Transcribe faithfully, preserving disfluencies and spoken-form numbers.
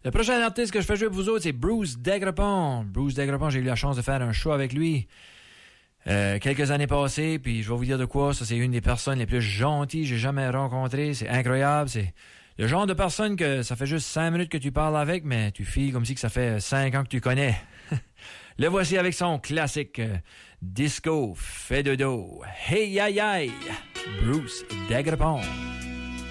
Le prochain artiste que je fais jouer pour vous autres, c'est Bruce Dagrepon. Bruce Dagrepon, j'ai eu la chance de faire un show avec lui euh, quelques années passées, puis je vais vous dire de quoi, ça c'est une des personnes les plus gentilles que j'ai jamais rencontrées. C'est incroyable, c'est le genre de personne que ça fait juste cinq minutes que tu parles avec, mais tu files comme si que ça fait cinq ans que tu connais. Le voici avec son classique euh, Disco fait de dos. Hey aïe aïe, Bruce Dagrepon.